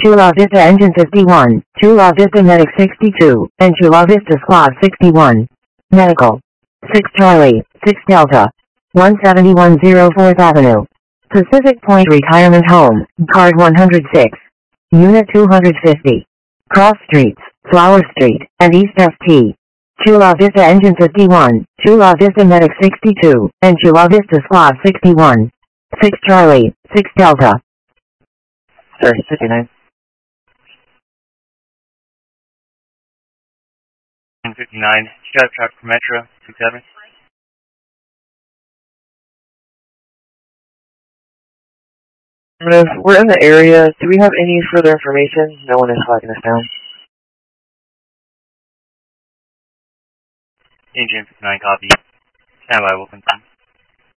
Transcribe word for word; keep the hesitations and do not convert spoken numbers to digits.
Chula Vista Engine fifty-one, Chula Vista Medic sixty-two, and Chula Vista Squad sixty-one. Medical. six Charlie, six Delta. one seventy-one oh fourth Avenue. Pacific Point Retirement Home, Card one hundred six. Unit two hundred fifty. Cross Streets, Flower Street, and East F T. Chula Vista Engine fifty-one, Chula Vista Medic sixty-two, and Chula Vista Squad sixty-one. six Charlie, six Delta. Sir, fifty-nine. fifty-nine, Chicago traffic for Metro, six seven. We're in the area. Do we have any further information? No one is flagging us down. Engine fifty-nine, copy. Stand by, will confirm.